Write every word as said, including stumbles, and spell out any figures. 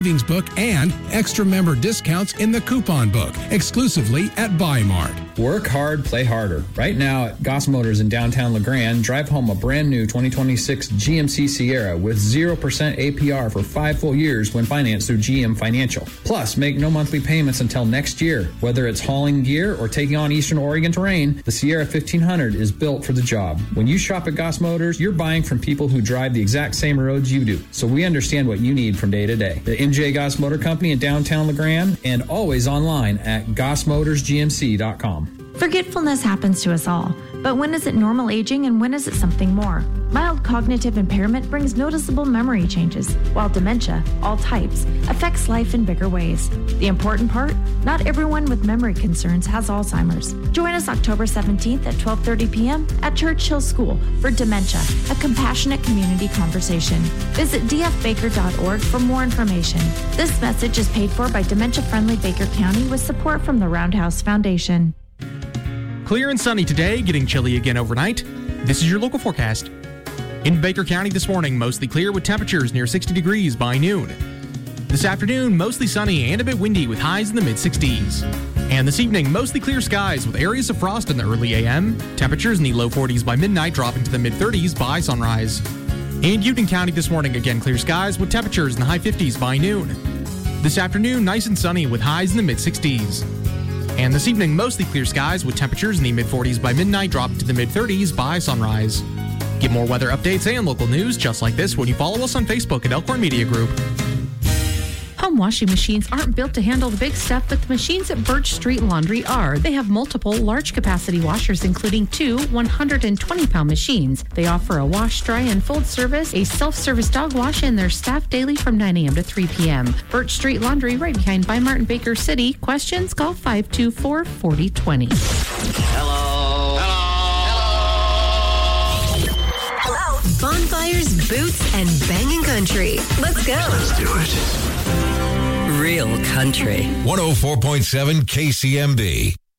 savings book and extra member discounts in the coupon book exclusively at Buy Mart. Work hard, play harder. Right now at Goss Motors in downtown LeGrand, drive home a brand new twenty twenty-six G M C Sierra with zero percent A P R for five full years when financed through G M Financial. Plus, make no monthly payments until next year. Whether it's hauling gear or taking on Eastern Oregon terrain, the Sierra fifteen hundred is built for the job. When you shop at Goss Motors, you're buying from people who drive the exact same roads you do. So we understand what you need from day to day. The M J Goss Motor Company in downtown LeGrand and always online at goss motors g m c dot com. Forgetfulness happens to us all, but when is it normal aging and when is it something more? Mild cognitive impairment brings noticeable memory changes, while dementia, all types, affects life in bigger ways. The important part? Not everyone with memory concerns has Alzheimer's. Join us October seventeenth at twelve thirty p.m. at Churchill School for Dementia, a compassionate community conversation. Visit d f baker dot org for more information. This message is paid for by dementia-friendly Baker County with support from the Roundhouse Foundation. Clear and sunny today, getting chilly again overnight. This is your local forecast. In Baker County this morning, mostly clear with temperatures near sixty degrees by noon. This afternoon, mostly sunny and a bit windy with highs in the mid-sixties. And this evening, mostly clear skies with areas of frost in the early a m. Temperatures in the low forties by midnight, dropping to the mid-thirties by sunrise. In Union County this morning, again clear skies with temperatures in the high fifties by noon. This afternoon, nice and sunny with highs in the mid-sixties. And this evening, mostly clear skies with temperatures in the mid-forties by midnight, dropping to the mid-thirties by sunrise. Get more weather updates and local news just like this when you follow us on Facebook at Elkhorn Media Group. Home washing machines aren't built to handle the big stuff, but the machines at Birch Street Laundry are. They have multiple large capacity washers, including two one hundred twenty pound machines. They offer a wash, dry, and fold service, a self-service dog wash, and they're staffed daily from nine a m to three p m Birch Street Laundry, right behind By Martin Baker City. Questions? Call five two four, four zero two zero. Hello. Hello. Hello. Bonfires, boots, and banging country. Let's go. Let's do it. Real country. one oh four point seven K C M B.